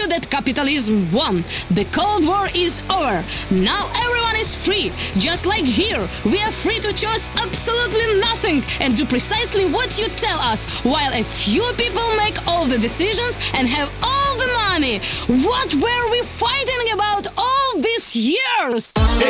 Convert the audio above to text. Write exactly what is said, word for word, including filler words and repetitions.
you that capitalism won. The Cold War is over. Now everyone is free. Just like here, we are free to choose absolutely nothing and do precisely what you tell us, while a few people make all the decisions and have all the money. What were we fighting about all these years?